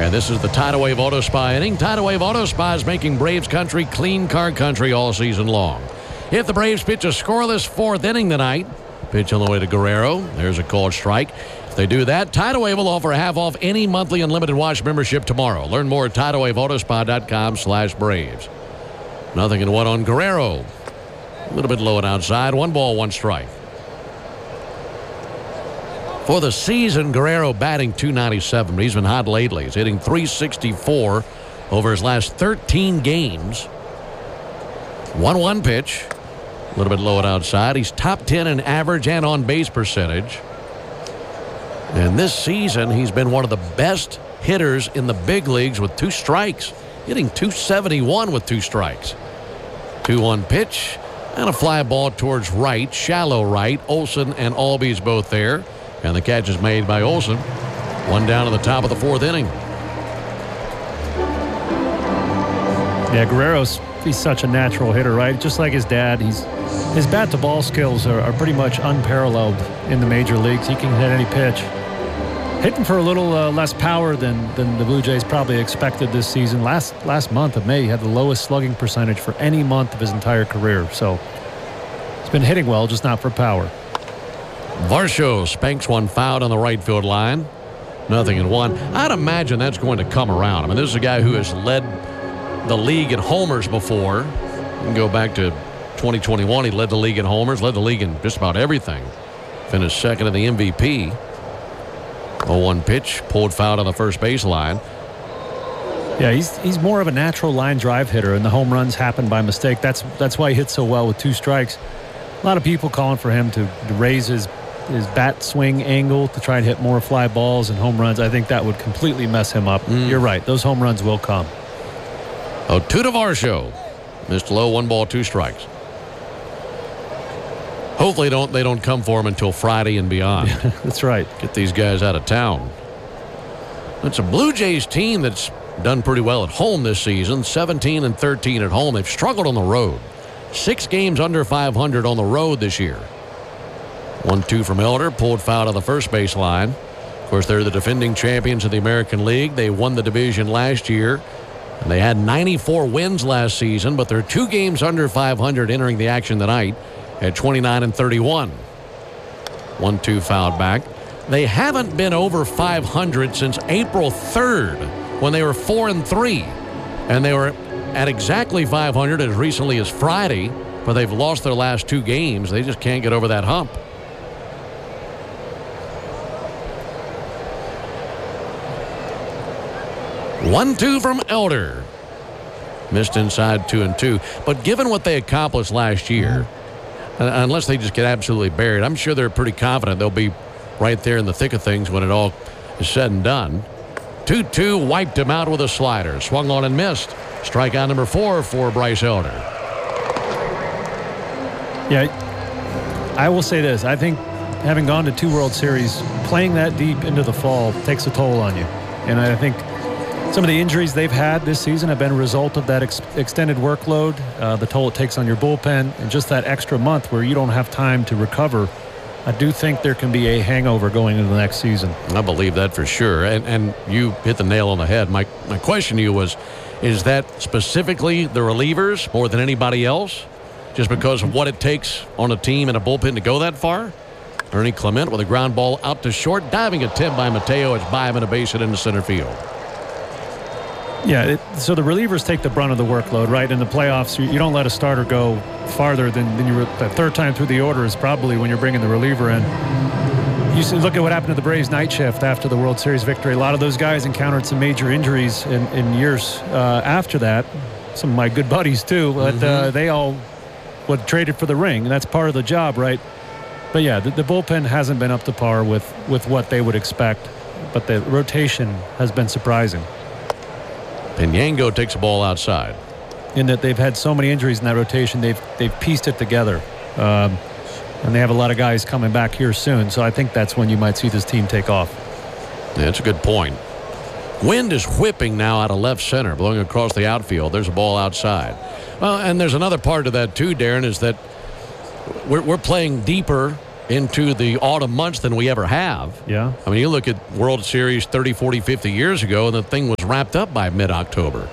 And this is the Tidal Wave Auto Spa inning. Tidal Wave Auto Spa is making Braves country clean car country all season long. If the Braves pitch a scoreless fourth inning tonight, pitch on the way to Guerrero. There's a called strike. If they do that, Tidal Wave will offer half off any monthly unlimited wash membership tomorrow. Learn more at TidalWaveAutospa.com/Braves. 0-1 on Guerrero. A little bit low and outside. 1 ball, 1 strike. For the season, Guerrero batting .297, but he's been hot lately. He's hitting .364 over his last 13 games. 1-1 pitch. A little bit low and outside. He's top 10 in average and on-base percentage. And this season, he's been one of the best hitters in the big leagues with 2 strikes. Hitting .271 with 2 strikes. 2-1 pitch. And a fly ball towards right, shallow right. Olson and Albies both there. And the catch is made by Olson. 1 down to the top of the 4th inning. Yeah, he's such a natural hitter, right? Just like his dad, his bat-to-ball skills are pretty much unparalleled in the major leagues. He can hit any pitch. Hitting for a little less power than the Blue Jays probably expected this season. Last month of May, he had the lowest slugging percentage for any month of his entire career. So he's been hitting well, just not for power. Varsho spanks one foul on the right field line. 0-1. I'd imagine that's going to come around. I mean, this is a guy who has led the league in homers before. You can go back to 2021. He led the league in homers, led the league in just about everything. Finished second in the MVP. 0-1 pitch, pulled foul on the first baseline. Yeah, he's more of a natural line drive hitter, and the home runs happen by mistake. That's why he hits so well with 2 strikes. A lot of people calling for him to raise his bat swing angle to try and hit more fly balls and home runs. I think that would completely mess him up. You're right. Those home runs will come. 0-2 to Varsho. Missed low, 1 ball, 2 strikes. Hopefully they don't come for him until Friday and beyond. That's right. Get these guys out of town. It's a Blue Jays team that's done pretty well at home this season. 17-13 at home. They've struggled on the road. 6 games under 500 on the road this year. 1-2 from Elder. Pulled foul to the first baseline. Of course, they're the defending champions of the American League. They won the division last year. And they had 94 wins last season, but they're 2 games under 500 entering the action tonight at 29-31. 1-2 fouled back. They haven't been over 500 since April 3rd when they were 4-3. And they were at exactly 500 as recently as Friday, but they've lost their last 2 games. They just can't get over that hump. One-two from Elder. Missed inside 2-2. But given what they accomplished last year, unless they just get absolutely buried, I'm sure they're pretty confident they'll be right there in the thick of things when it all is said and done. 2-2, wiped him out with a slider. Swung on and missed. Strikeout number 4 for Bryce Elder. Yeah, I will say this. I think having gone to 2 World Series, playing that deep into the fall takes a toll on you. And I think some of the injuries they've had this season have been a result of that extended workload, the toll it takes on your bullpen, and just that extra month where you don't have time to recover. I do think there can be a hangover going into the next season. I believe that for sure. And you hit the nail on the head. My question to you was, is that specifically the relievers more than anybody else? Just because of what it takes on a team and a bullpen to go that far? Ernie Clement with a ground ball out to short. Diving attempt by Mateo. It's by him and a base hit into center field. Yeah, so the relievers take the brunt of the workload, right? In the playoffs, you don't let a starter go farther than you were. The 3rd time through the order is probably when you're bringing the reliever in. You look at what happened to the Braves night shift after the World Series victory. A lot of those guys encountered some major injuries in years after that. Some of my good buddies, too. But they all traded for the ring, and that's part of the job, right? But, yeah, the bullpen hasn't been up to par with what they would expect. But the rotation has been surprising. And Yango takes a ball outside. In that they've had so many injuries in that rotation, they've pieced it together. And they have a lot of guys coming back here soon. So I think that's when you might see this team take off. Yeah, that's a good point. Wind is whipping now out of left center, blowing across the outfield. There's a ball outside. Well, and there's another part of that too, Darren, is that we're playing deeper into the autumn months than we ever have. Yeah. I mean, you look at World Series 30, 40, 50 years ago, and the thing was wrapped up by mid-October.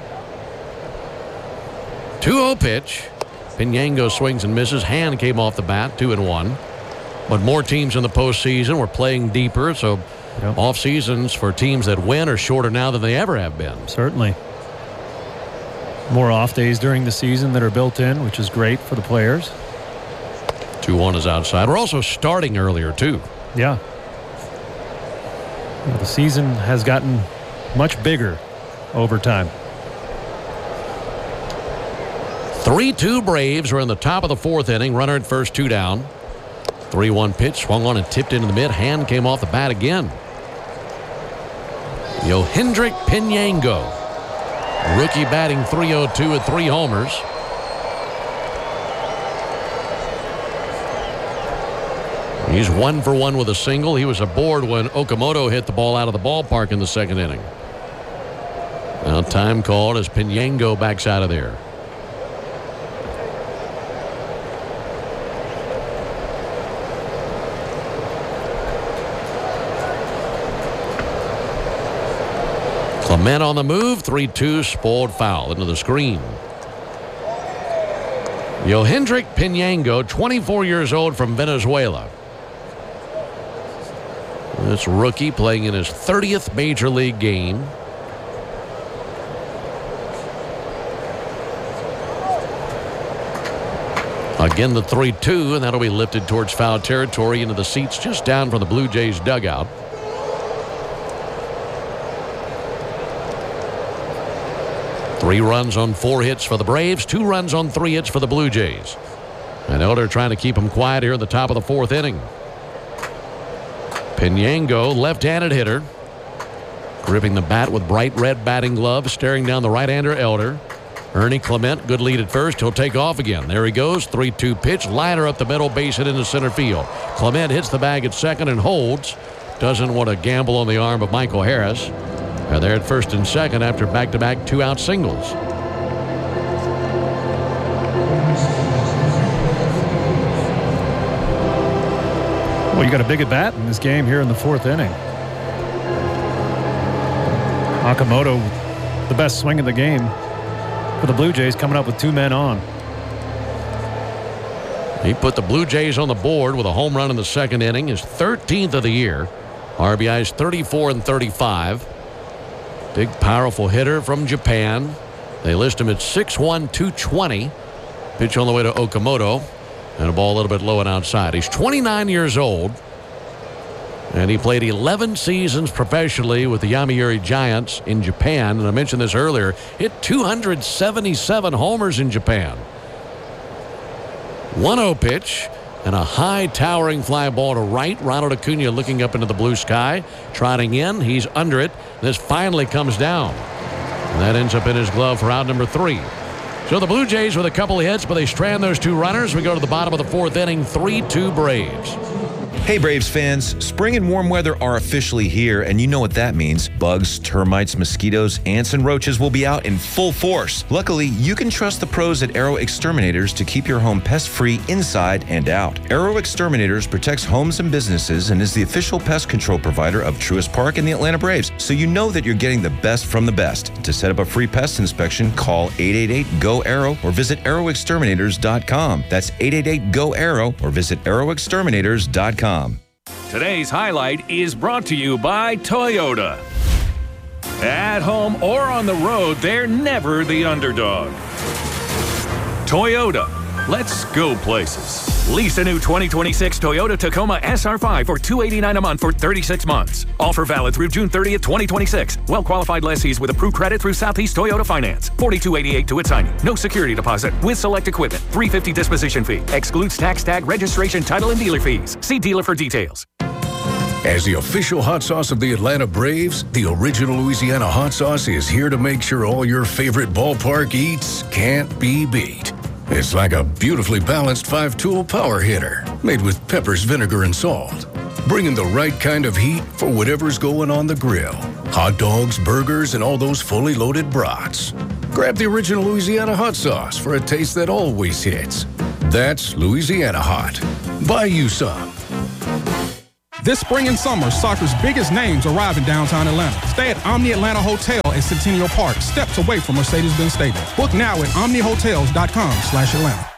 2-0 pitch. Pinango swings and misses. Hand came off the bat, 2-1. But more teams in the postseason were playing deeper, so off seasons for teams that win are shorter now than they ever have been. Certainly. More off days during the season that are built in, which is great for the players. 2-1 is outside. We're also starting earlier, too. Yeah. The season has gotten much bigger over time. 3-2 Braves are in the top of the fourth inning. Runner at first, 2 down. 3-1 pitch, swung on and tipped into the mid. Hand came off the bat again. Yohendrick Pinango. Rookie batting .302 with 3 homers. He's 1 for 1 with a single. He was aboard when Okamoto hit the ball out of the ballpark in the second inning. Now time called as Pinango backs out of there. Clement on the move. 3-2 spoiled foul into the screen. Yohendrick Pinango, 24 years old, from Venezuela. This rookie playing in his 30th major league game. Again, the 3-2, and that'll be lifted towards foul territory into the seats just down from the Blue Jays dugout. Three runs on 4 hits for the Braves, 2 runs on 3 hits for the Blue Jays. And Elder trying to keep them quiet here at the top of the fourth inning. Pinango, left-handed hitter, gripping the bat with bright red batting gloves, staring down the right-hander Elder. Ernie Clement, good lead at first. He'll take off again. There he goes. 3-2 pitch. Liner up the middle, base hit into center field. Clement hits the bag at second and holds. Doesn't want to gamble on the arm of Michael Harris. And they're at first and second after back-to-back 2-out singles. Well, you got a big at bat in this game here in the fourth inning. Okamoto, the best swing of the game for the Blue Jays, coming up with 2 men on. He put the Blue Jays on the board with a home run in the second inning, his 13th of the year. RBIs 34 and 35. Big, powerful hitter from Japan. They list him at 6'1", 220. Pitch on the way to Okamoto. And a ball a little bit low and outside. He's 29 years old. And he played 11 seasons professionally with the Yomiuri Giants in Japan. And I mentioned this earlier. Hit 277 homers in Japan. 1-0 pitch. And a high towering fly ball to right. Ronald Acuna looking up into the blue sky. Trotting in. He's under it. This finally comes down. And that ends up in his glove for out number 3. So the Blue Jays with a couple of hits, but they strand those 2 runners. We go to the bottom of the fourth inning, 3-2 Braves. Hey Braves fans, spring and warm weather are officially here, and you know what that means. Bugs, termites, mosquitoes, ants, and roaches will be out in full force. Luckily, you can trust the pros at Arrow Exterminators to keep your home pest-free inside and out. Arrow Exterminators protects homes and businesses and is the official pest control provider of Truist Park and the Atlanta Braves, so you know that you're getting the best from the best. To set up a free pest inspection, call 888-GO-ARROW or visit arrowexterminators.com. That's 888-GO-ARROW or visit arrowexterminators.com. Today's highlight is brought to you by Toyota. At home or on the road, they're never the underdog. Toyota, let's go places. Lease a new 2026 Toyota Tacoma SR5 for $289 a month for 36 months. Offer valid through June 30th, 2026. Well-qualified lessees with approved credit through Southeast Toyota Finance. $42.88 to its signing. No security deposit with select equipment. $350 disposition fee. Excludes tax, tag, registration, title, and dealer fees. See dealer for details. As the official hot sauce of the Atlanta Braves, the original Louisiana hot sauce is here to make sure all your favorite ballpark eats can't be beat. It's like a beautifully balanced 5-tool power hitter made with peppers, vinegar, and salt. Bringing the right kind of heat for whatever's going on the grill. Hot dogs, burgers, and all those fully loaded brats. Grab the original Louisiana hot sauce for a taste that always hits. That's Louisiana Hot. Buy you some. This spring and summer, soccer's biggest names arrive in downtown Atlanta. Stay at Omni Atlanta Hotel at Centennial Park, steps away from Mercedes-Benz Stadium. Book now at omnihotels.com/Atlanta.